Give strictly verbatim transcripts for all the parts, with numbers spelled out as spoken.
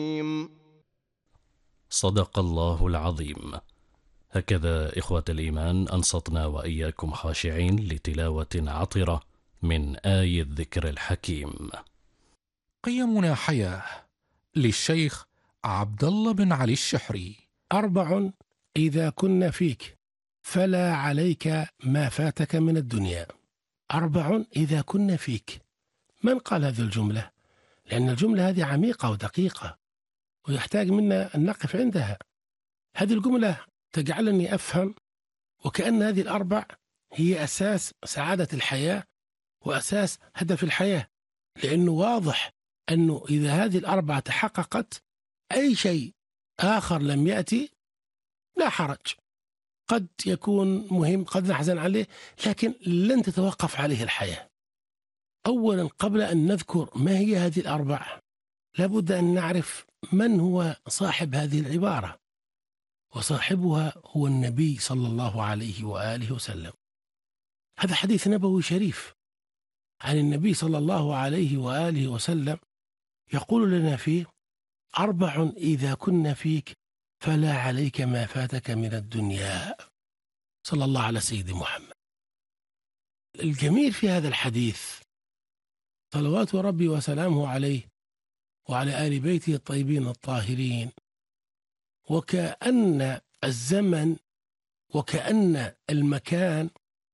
صدق الله العظيم. هكذا إخوة الإيمان أنصتنا وإياكم خاشعين لتلاوة عطرة من آي الذكر الحكيم. قيمنا حياة للشيخ عبد الله بن علي الشحري. أربع إذا كن فيك فلا عليك ما فاتك من الدنيا. أربع إذا كن فيك. من قال هذه الجملة؟ لأن الجملة هذه عميقة ودقيقة ويحتاج منا أن نقف عندها. هذه الجملة تجعلني أفهم وكأن هذه الأربع هي أساس سعادة الحياة وأساس هدف الحياة، لأنه واضح أنه إذا هذه الأربعة تحققت أي شيء آخر لم يأتي لا حرج، قد يكون مهم قد نحزن عليه لكن لن تتوقف عليه الحياة. أولا قبل أن نذكر ما هي هذه الأربع لابد أن نعرف من هو صاحب هذه العبارة، وصاحبها هو النبي صلى الله عليه وآله وسلم. هذا حديث نبوي شريف عن النبي صلى الله عليه وآله وسلم يقول لنا فيه: أربع إذا كن فيك فلا عليك ما فاتك من الدنيا. صلى الله على سيد محمد. الجميل في هذا الحديث صلوات ربي وسلامه عليه وعلى آل بيته الطيبين الطاهرين، وكأن الزمن وكأن المكان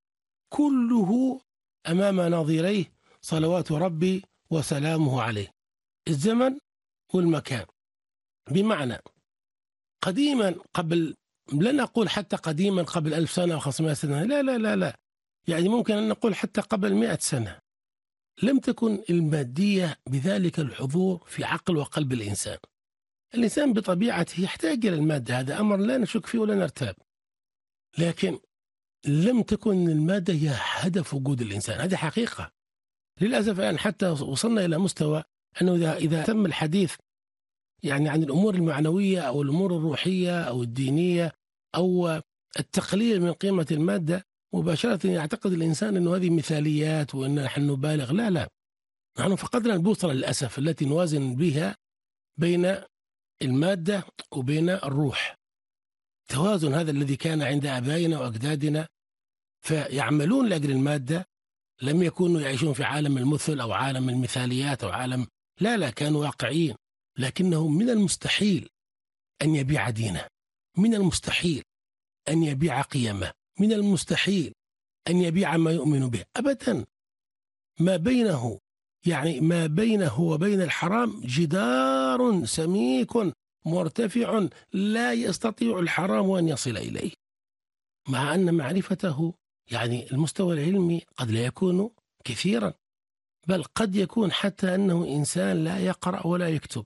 كله أمام ناظريه صلوات ربي وسلامه عليه، الزمن والمكان. بمعنى قديما قبل، لا نقول حتى قديما قبل ألف سنة أو خمسمائة سنة، لا لا لا لا يعني ممكن أن نقول حتى قبل مئة سنة لم تكن المادية بذلك الحضور في عقل وقلب الإنسان. الإنسان بطبيعته يحتاج إلى المادة، هذا أمر لا نشك فيه ولا نرتاب، لكن لم تكن المادة هي هدف وجود الإنسان. هذه حقيقة. للأسف الآن حتى وصلنا إلى مستوى أنه إذا, إذا تم الحديث يعني عن الأمور المعنوية أو الأمور الروحية أو الدينية أو التقليل من قيمة المادة مباشرة يعتقد الإنسان أنه هذه مثاليات وأن نحن نبالغ. لا لا، نحن فقدنا البوصلة للأسف التي نوازن بها بين المادة وبين الروح. توازن هذا الذي كان عند آبائنا وأجدادنا فيعملون لأجل المادة، لم يكونوا يعيشون في عالم المثل أو عالم المثاليات أو عالم، لا لا، كانوا واقعيين. لكنه من المستحيل أن يبيع دينه، من المستحيل أن يبيع قيمه، من المستحيل أن يبيع ما يؤمن به أبدا. ما بينه يعني ما بينه وبين الحرام جدار سميك مرتفع لا يستطيع الحرام أن يصل إليه، مع أن معرفته يعني المستوى العلمي قد لا يكون كثيرا، بل قد يكون حتى أنه إنسان لا يقرأ ولا يكتب،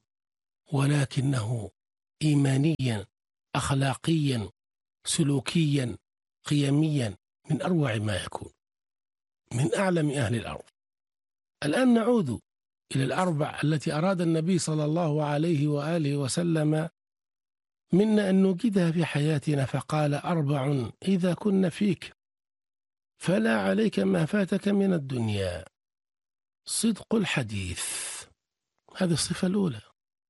ولكنه إيمانيا أخلاقيا سلوكيا قيميا من أروع ما يكون، من أعلم أهل الأرض. الآن نعود إلى الأربع التي أراد النبي صلى الله عليه وآله وسلم منا أن نجدها في حياتنا، فقال: أربع إذا كن فيك فلا عليك ما فاتك من الدنيا. صدق الحديث، هذه الصفة الأولى،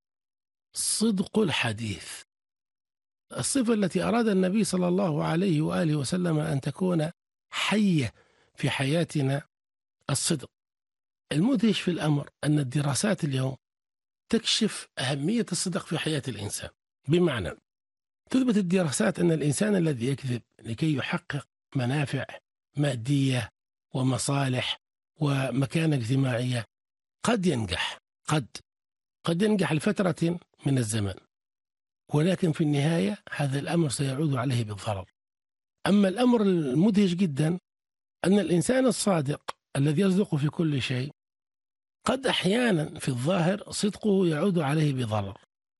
صدق الحديث. الصفة التي أراد النبي صلى الله عليه وآله وسلم أن تكون حية في حياتنا الصدق. المدهش في الأمر أن الدراسات اليوم تكشف أهمية الصدق في حياة الإنسان. بمعنى تثبت الدراسات أن الإنسان الذي يكذب لكي يحقق منافع مادية ومصالح ومكانة اجتماعية قد ينجح، قد قد ينجح لفترة من الزمن، ولكن في النهاية هذا الأمر سيعود عليه بالضرر. أما الأمر المدهش جدا أن الإنسان الصادق الذي يصدق في كل شيء قد أحيانا في الظاهر صدقه يعود عليه بضرر،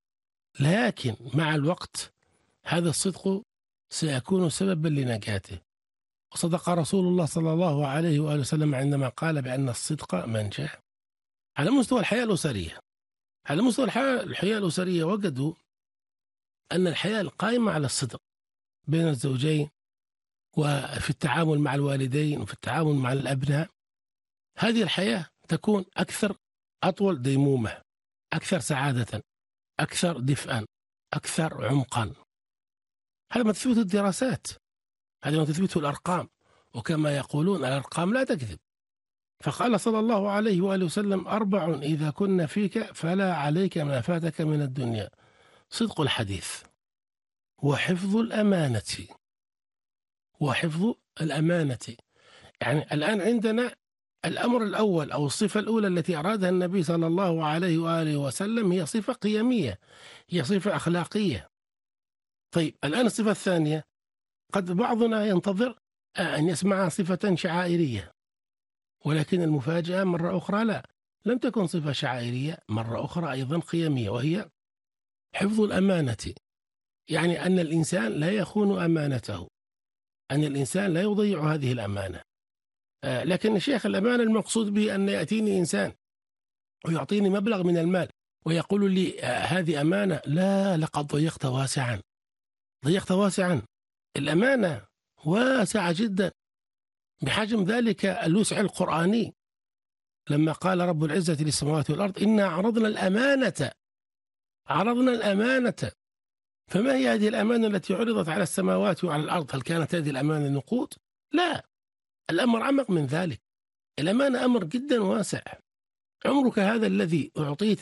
لكن مع الوقت هذا الصدق سيكون سببا لنجاته. وصدق رسول الله صلى الله عليه وآله وسلم عندما قال بأن الصدق منجى. على مستوى الحياة الأسرية، على مستوى الحياة الأسرية وجدوا أن الحياة القائمة على الصدق بين الزوجين وفي التعامل مع الوالدين وفي التعامل مع الأبناء، هذه الحياة تكون أكثر أطول ديمومة، أكثر سعادة، أكثر دفئا، أكثر عمقا. هذا ما تثبته الدراسات، هذا ما تثبته الأرقام، وكما يقولون الأرقام لا تكذب. فقال صلى الله عليه وآله وسلم: أربع إذا كن فيك فلا عليك ما فاتك من الدنيا: صدق الحديث، وحفظ الأمانة. وحفظ الأمانة يعني الآن عندنا الأمر الأول أو الصفة الأولى التي أرادها النبي صلى الله عليه وآله وسلم هي صفة قيمية، هي صفة أخلاقية. طيب الآن الصفة الثانية، قد بعضنا ينتظر أن يسمع صفة شعائرية، ولكن المفاجأة مرة أخرى لا، لم تكن صفة شعائرية، مرة أخرى أيضا قيمية، وهي حفظ الأمانة. يعني أن الإنسان لا يخون أمانته، أن الإنسان لا يضيع هذه الأمانة. آه لكن الشيخ الأمانة المقصود به أن يأتيني إنسان ويعطيني مبلغ من المال ويقول لي آه هذه أمانة، لا، لقد ضيقت واسعا، ضيقت واسعا. الأمانة واسعة جدا، بحجم ذلك الوسع القرآني، لما قال رب العزة للسماوات والأرض: إنا عرضنا الأمانة، عرضنا الأمانة. فما هي هذه الأمانة التي عرضت على السماوات وعلى الأرض؟ هل كانت هذه الأمانة نقود؟ لا، الأمر أعمق من ذلك. الأمانة أمر جدا واسع. عمرك هذا الذي أعطيت،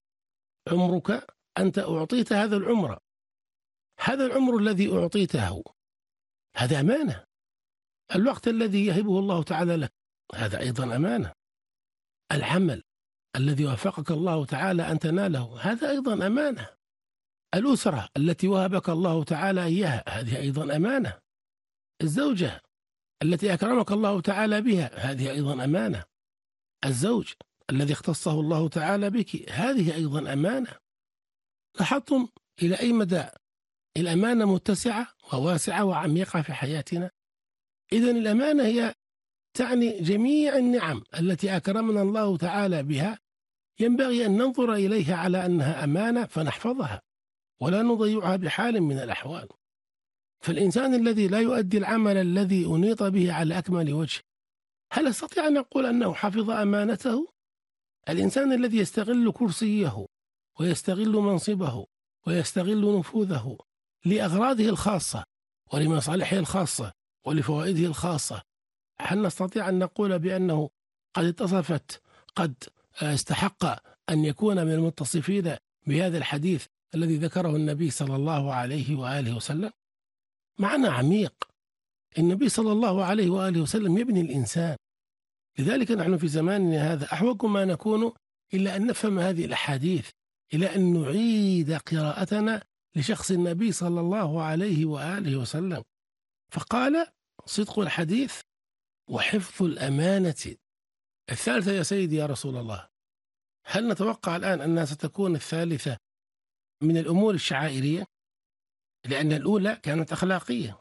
عمرك أنت أعطيت هذا العمر، هذا العمر الذي أعطيته هذا أمانة. الوقت الذي يهبه الله تعالى لك هذا أيضا أمانة. العمل الذي وفقك الله تعالى أن تناله هذا أيضا أمانة. الأسرة التي وهبك الله تعالى إياها هذه أيضا أمانة. الزوجة التي أكرمك الله تعالى بها هذه أيضا أمانة. الزوج الذي اختصه الله تعالى بك هذه أيضا أمانة. لاحظتم إلى أي مدى الأمانة متسعة وواسعة وعميقة في حياتنا؟ إذن الأمانة هي تعني جميع النعم التي أكرمنا الله تعالى بها، ينبغي أن ننظر إليها على أنها أمانة فنحفظها ولا نضيعها بحال من الأحوال. فالإنسان الذي لا يؤدي العمل الذي أنيط به على أكمل وجه، هل أستطيع أن أقول أنه حفظ أمانته؟ الإنسان الذي يستغل كرسيه ويستغل منصبه ويستغل نفوذه لأغراضه الخاصة ولمصالحه الخاصة ولفوائده الخاصة، هل نستطيع أن نقول بأنه قد اتصفت، قد استحق أن يكون من المتصفين بهذا الحديث الذي ذكره النبي صلى الله عليه وآله وسلم؟ معنى عميق. النبي صلى الله عليه وآله وسلم يبني الإنسان. لذلك نحن في زماننا هذا أحوج ما نكون إلا أن نفهم هذه الأحاديث، إلى أن نعيد قراءتنا لشخص النبي صلى الله عليه وآله وسلم. فقال: صدق الحديث وحفظ الأمانة. الثالثة يا سيدي يا رسول الله، هل نتوقع الآن أنها ستكون الثالثة من الأمور الشعائرية؟ لأن الأولى كانت أخلاقية،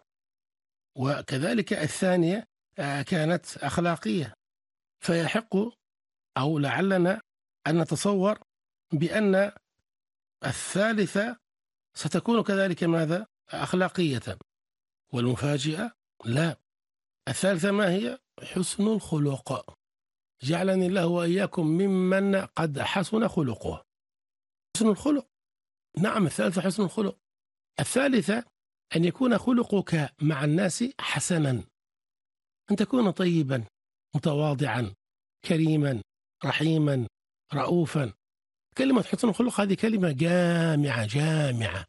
وكذلك الثانية كانت أخلاقية، فيحق أو لعلنا أن نتصور بأن الثالثة ستكون كذلك ماذا؟ أخلاقية. والمفاجئة لا، الثالثة ما هي؟ حسن الخلق. جعلني الله وإياكم ممن قد حسن خلقه. حسن الخلق، نعم، الثالثة حسن الخلق. الثالثة أن يكون خلقك مع الناس حسنا، أن تكون طيبا متواضعا كريما رحيما رؤوفا. كلمة حسن الخلق هذه كلمة جامعة جامعة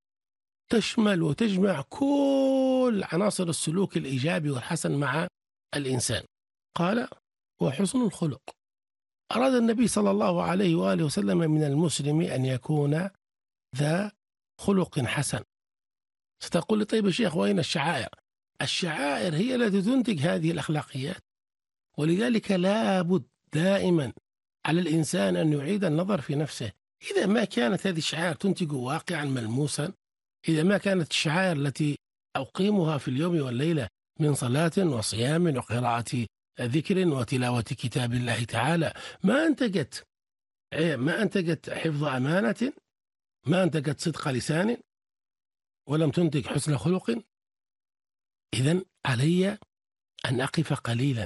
تشمل وتجمع كل عناصر السلوك الإيجابي والحسن مع الإنسان. قال: وحسن الخلق. أراد النبي صلى الله عليه وآله وسلم من المسلم أن يكون ذا خلق حسن. ستقول لي: طيب يا شيخ، وين الشعائر؟ الشعائر هي التي تنتج هذه الأخلاقيات، ولذلك لابد دائما على الإنسان أن يعيد النظر في نفسه. إذا ما كانت هذه الشعائر تنتج واقعا ملموسا، إذا ما كانت الشعائر التي أقيمها في اليوم والليلة من صلاة وصيام وقراءة ذكر وتلاوة كتاب الله تعالى ما أنتجت ما أنتجت حفظ أمانة، ما أنتجت صدق لسان، ولم تنتج حسن خلق، إذن علي أن أقف قليلا،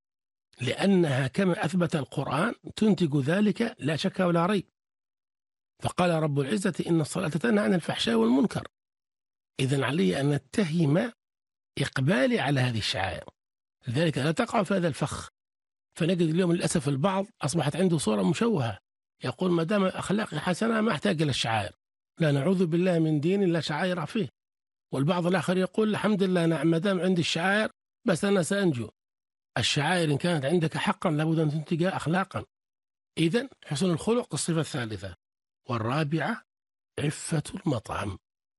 لأنها كما أثبت القرآن تنتج ذلك لا شك ولا ريب. فقال رب العزة إن الصلاة تنهى عن الفحشاء والمنكر. إذن علي أن نتهم إقبالي على هذه الشعائر، لذلك لا تقع في هذا الفخ. فنجد اليوم للأسف البعض أصبحت عنده صورة مشوهة، يقول ما دام أخلاقي حسنة ما أحتاج إلى الشعائر، لا، نعوذ بالله من دين لا شعائر فيه. والبعض الآخر يقول الحمد لله نعم ما دام عندي الشعائر بس أنا سأنجو. الشعائر إن كانت عندك حقا لابد أن تنتج أخلاقا. إذن حسن الخلق الصفة الثالثة. والرابعة عفة المطعم.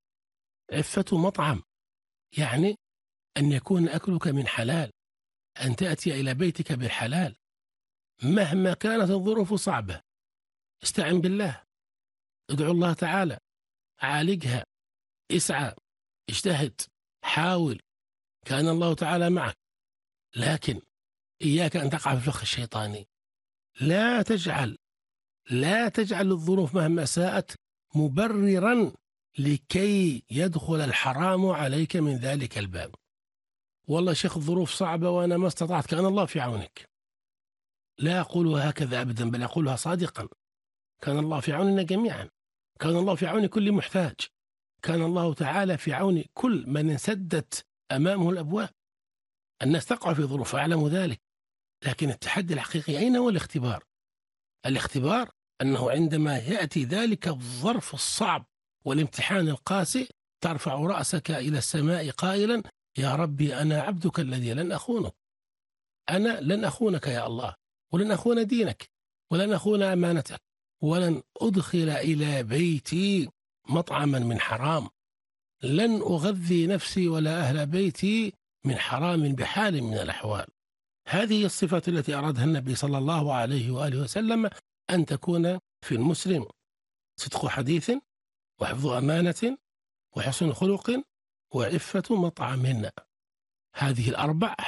عفة مطعم يعني أن يكون أكلك من حلال، أن تأتي إلى بيتك بالحلال مهما كانت الظروف صعبة. استعن بالله، ادعو الله تعالى، عالجها، اسعى، اجتهد، حاول، كان الله تعالى معك. لكن إياك أن تقع في الفخ الشيطاني. لا تجعل لا تجعل الظروف مهما ساءت مبررا لكي يدخل الحرام عليك من ذلك الباب. والله شيخ الظروف صعبة وأنا ما استطعت، كان الله في عونك. لا أقولها هكذا أبدا، بل أقولها صادقا، كان الله في عوننا جميعا، كان الله في عون كل محتاج، كان الله تعالى في عون كل من انسدت أمامه الأبواب. الناس تقع في ظروف، أعلم ذلك، لكن التحدي الحقيقي أين هو الاختبار؟ الاختبار أنه عندما يأتي ذلك الظرف الصعب والامتحان القاسي ترفع رأسك إلى السماء قائلا يا ربي أنا عبدك الذي لن أخونك، أنا لن أخونك يا الله، ولن أخون دينك، ولن أخون أمانتك، ولن أدخل إلى بيتي مطعما من حرام، لن أغذي نفسي ولا أهل بيتي من حرام بحال من الأحوال. هذه الصفات التي أرادها النبي صلى الله عليه وآله وسلم أن تكون في المسلم: صدق حديث، وحفظ أمانة، وحسن خلق، وعفة مطعم. هذه الأربع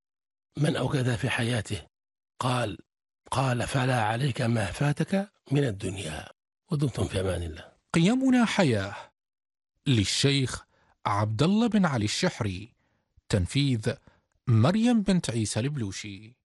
من أوجد في حياته قال قال فلا عليك ما فاتك من الدنيا. ودمتم في أمان الله. قيمنا حياة للشيخ عبد الله بن علي الشحري، تنفيذ مريم بنت عيسى البلوشي.